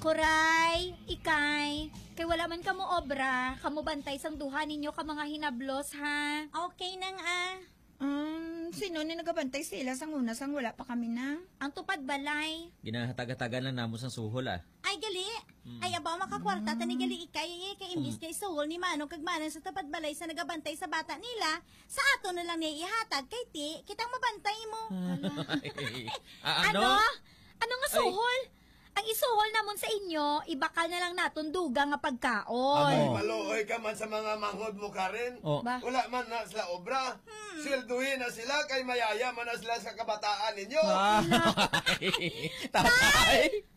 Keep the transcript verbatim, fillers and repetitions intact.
Kuray, ikay, kay wala man kamo obra, kamo bantay sang duha ninyo ka mga hinablos, ha? Okay nang ah. Um, sino ni nagabantay sila sang una sang wala pa kami na? Ang tupad balay. Ginahataga-taga na namo sang suhol ah. Ay, gali. Hmm. Ay, abaw makakwarta, tani gali ikay, kay imbis kay suhol ni Manong kagmanan sa tapat balay sa nagabantay sa bata nila, sa ato na lang niya ihatag kay ti, kitang mabantay mo. Ah, Ano? ano? Ano nga suhol? Ang isuhol namon sa inyo, ibakal na lang naton duga nga pagkaon. Ay, maluoy ka man sa mga manghod mo, Karen. Oh. Ba? Wala man na sila obra. Hmm. Silduhin na sila kay mayaya man na sila sa kabataan ninyo. Ah, tatay.